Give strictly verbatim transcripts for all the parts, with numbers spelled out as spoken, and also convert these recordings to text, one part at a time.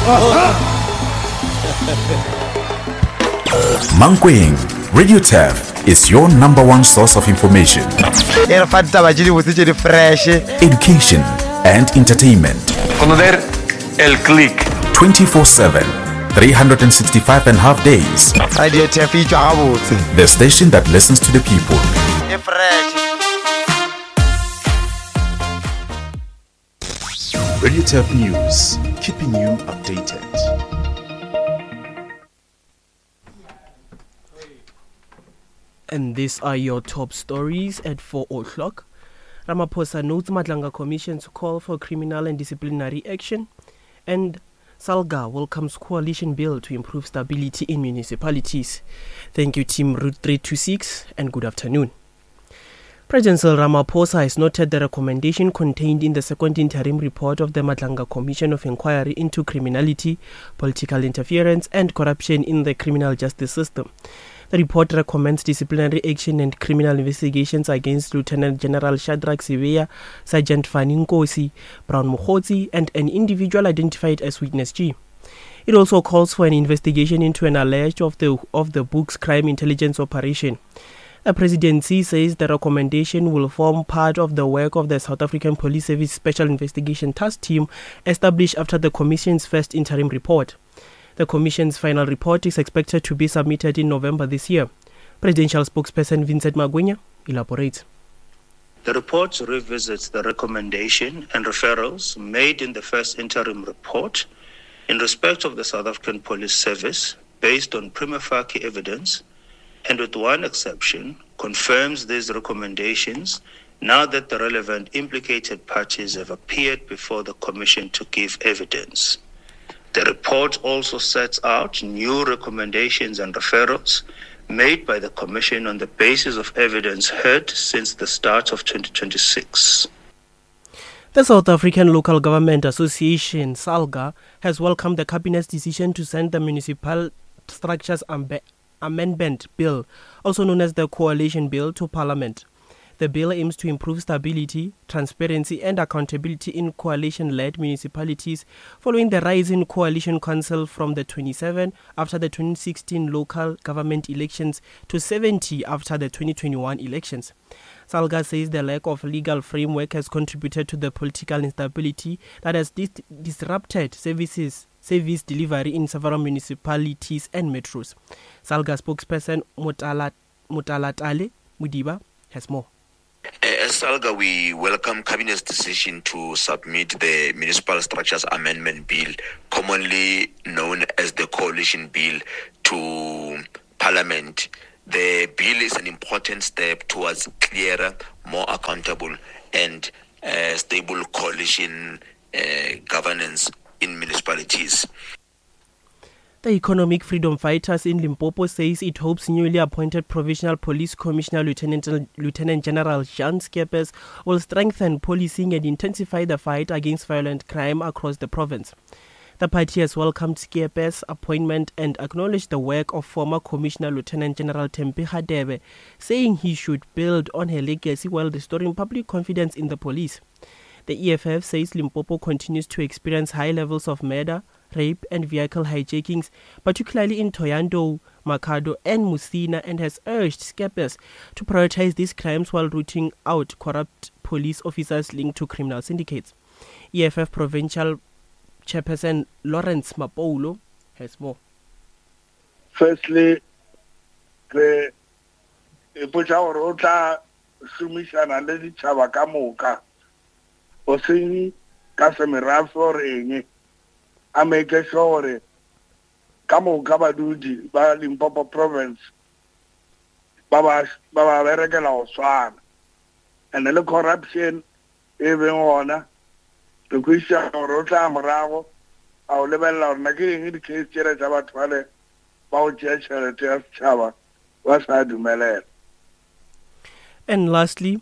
Mankweng, Radio Tav is your number one source of information, fresh, education, and entertainment. Conocer el click. twenty-four seven, three hundred sixty-five and a half days. Radio Tav, the station that listens to the people. Radio Tav News, keeping you updated. And these are your top stories at four o'clock. Ramaphosa notes Madlanga Commission to call for criminal and disciplinary action. And Salga welcomes coalition bill to improve stability in municipalities. Thank you, Team Route three two six, and good afternoon. President Cyril Ramaphosa has noted the recommendation contained in the second interim report of the Madlanga Commission of Inquiry into Criminality, Political Interference and Corruption in the Criminal Justice System. The report recommends disciplinary action and criminal investigations against Lieutenant General Shadrack Sibiya, Sergeant Fani Nkosi, Brown Mokgotsi, and an individual identified as Witness G. It also calls for an investigation into an alleged of the of the book's crime intelligence operation. The presidency says the recommendation will form part of the work of the South African Police Service Special Investigation Task Team established after the Commission's first interim report. The Commission's final report is expected to be submitted in November this year. Presidential spokesperson Vincent Magwenya elaborates. The report revisits the recommendation and referrals made in the first interim report in respect of the South African Police Service based on prima facie evidence, and with one exception, confirms these recommendations now that the relevant implicated parties have appeared before the Commission to give evidence. The report also sets out new recommendations and referrals made by the Commission on the basis of evidence heard since the start of twenty twenty-six. The South African Local Government Association, SALGA, has welcomed the Cabinet's decision to send the Municipal Structures Ambe- Amendment Bill, also known as the Coalition Bill, to Parliament. The bill aims to improve stability, transparency and accountability in coalition-led municipalities following the rise in coalition council from the twenty-seven after the twenty sixteen local government elections to seventy after the twenty twenty-one elections. Salga says the lack of legal framework has contributed to the political instability that has dis- disrupted services service delivery in several municipalities and metros. Salga spokesperson Mutala Mutalatale Mudiba has more. As SALGA, we welcome Cabinet's decision to submit the Municipal Structures Amendment Bill, commonly known as the Coalition Bill, to Parliament. The bill is an important step towards clearer, more accountable and uh, stable coalition uh, governance in municipalities. The Economic Freedom Fighters in Limpopo says it hopes newly appointed Provincial Police Commissioner Lieutenant, Lieutenant General Jean Skeepers will strengthen policing and intensify the fight against violent crime across the province. The party has welcomed Skeepers' appointment and acknowledged the work of former Commissioner Lieutenant General Tempi Hadebe, saying he should build on her legacy while restoring public confidence in the police. The E F F says Limpopo continues to experience high levels of murder, rape and vehicle hijackings, particularly in Thohoyandou, Makhado and Musina, and has urged Skeepers to prioritize these crimes while rooting out corrupt police officers linked to criminal syndicates. E F F Provincial Chairperson Lawrence Mapoulo has more. Firstly, the Ipucha Sumishana Lady Chavakamuka, Osini Casamirafor Enge. I make sure Kamu Kabadudi, Limpopo province, Baba Baba Veregala Swan, and the corruption, even honor, the Christian Rota Maravo, our level of Nagin in the case, Jerry Tabatwale, Bow Church, and Chava, was I do Malay. And lastly,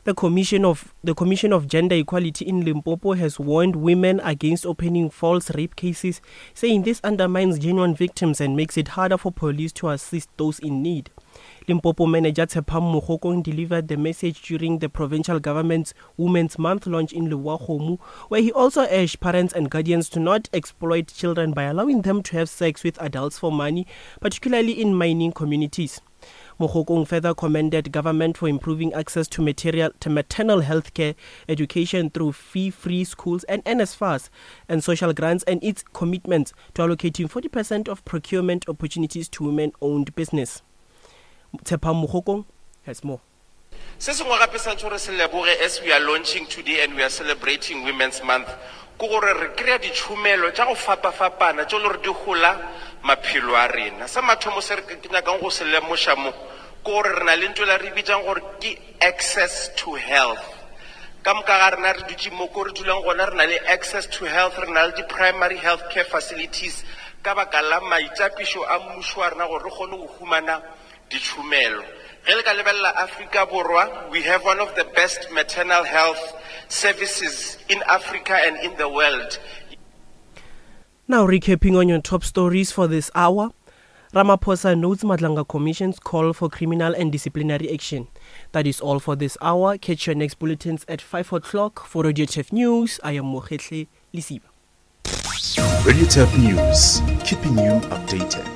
The Commission of the Commission of Gender Equality in Limpopo has warned women against opening false rape cases, saying this undermines genuine victims and makes it harder for police to assist those in need. Limpopo manager Tshepang Mogokong delivered the message during the provincial government's Women's Month launch in Luwahomu, where he also urged parents and guardians to not exploit children by allowing them to have sex with adults for money, particularly in mining communities. Mogokong further commended government for improving access to material to maternal health care education through fee-free schools and N S F A S and social grants, and its commitment to allocating forty percent of procurement opportunities to women-owned business. Tshepang Mogokong has more. As we are launching today and we are celebrating Women's Month, re kry-a ditshumelo tša go fapa-fapana tšo le re di gola maphelo a rena. Sa mathomo se re ke nyakang go se lemoša mo ke gore re na le ntho la re bitsang gore ke access to health. Ka moka ga rena re dutse mo ko re dulang gona re na le access to health, re na le di-primary health care facilities ka baka la maitapišo a mmušo wa rena gore re kgone go humana ditshumelo. Ge le ka lebella Afrika Borwa, we have one of the best maternal health services in Africa and in the world. Now recapping on your top stories for this hour, Ramaphosa notes Madlanga Commission's call for criminal and disciplinary action. That is all for this hour. Catch your next bulletins at five o'clock. For Radio T F News, I am Mohetle Lisiba. Radio T F News, keeping you updated.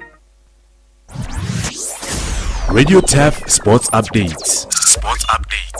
Radio T F Sports Updates. Sports Updates.